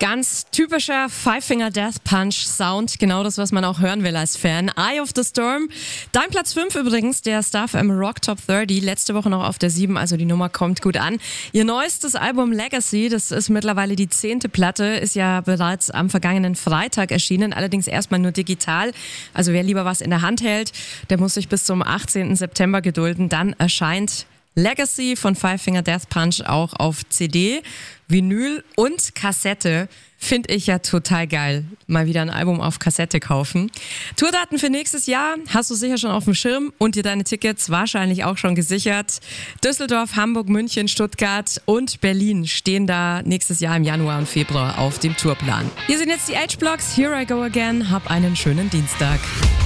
Ganz typischer Five Finger Death Punch Sound, genau das, was man auch hören will als Fan. Eye of the Storm. Dein Platz 5 übrigens, der Star FM Rock Top 30, letzte Woche noch auf der 7, also die Nummer kommt gut an. Ihr neuestes Album Legacy, das ist mittlerweile die 10. Platte, ist ja bereits am vergangenen Freitag erschienen, allerdings erstmal nur digital. Also wer lieber was in der Hand hält, der muss sich bis zum 18. September gedulden, dann erscheint Legacy von Five Finger Death Punch auch auf CD, Vinyl und Kassette. Finde ich ja total geil. Mal wieder ein Album auf Kassette kaufen. Tourdaten für nächstes Jahr hast du sicher schon auf dem Schirm und dir deine Tickets wahrscheinlich auch schon gesichert. Düsseldorf, Hamburg, München, Stuttgart und Berlin stehen da nächstes Jahr im Januar und Februar auf dem Tourplan. Hier sind jetzt die H-Blocks. Here I Go Again. Hab einen schönen Dienstag.